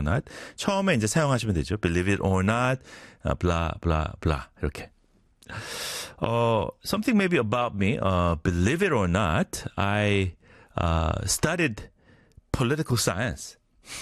not. 처음에 이제 사용하시면 되죠. believe it or not, blah, blah, blah. 이렇게. Something maybe about me. Believe it or not, I studied political science.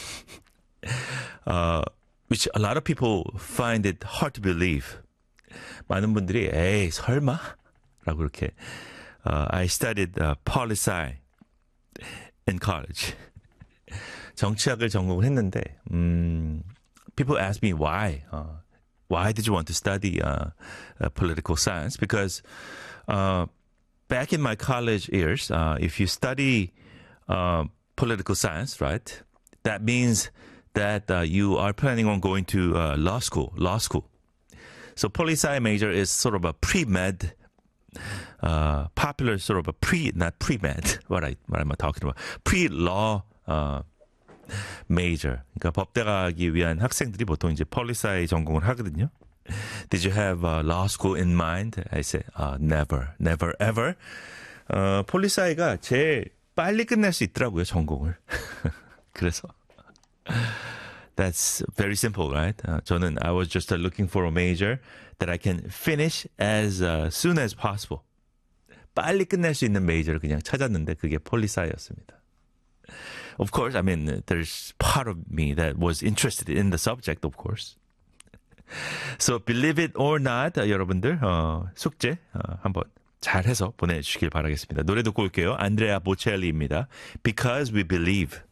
Which a lot of people find it hard to believe. 많은 분들이 에이 설마? 라고 이렇게 I studied poli-sci in college. 정치학을 전공을 했는데 people ask me why. Why did you want to study political science? Because back in my college years, if you study political science, right, that means that you are planning on going to law school. So poli-sci major is sort of a pre-med, popular sort of a not pre-med. What am I talking about? Pre-law major. 그러니까 법대 가기 위한 학생들이 보통 이제 poli-sci 전공을 하거든요. Did you have law school in mind? I say never, ever. poli-sci가 제일 빨리 끝낼 수 있더라고요, 전공을. 그래서 that's very simple, right? 저는 I was just looking for a major that I can finish as soon as possible. 빨리 끝낼 수 있는 메이저를 그냥 찾았는데 그게 poli-sci였습니다. Of course, I mean, there's part of me that was interested in the subject, of course. So, believe it or not, 여러분들, 숙제, 한번 잘 해서 보내주시길 바라겠습니다. 노래 듣고 올게요. 안드레아 보첼리입니다. Because we believe.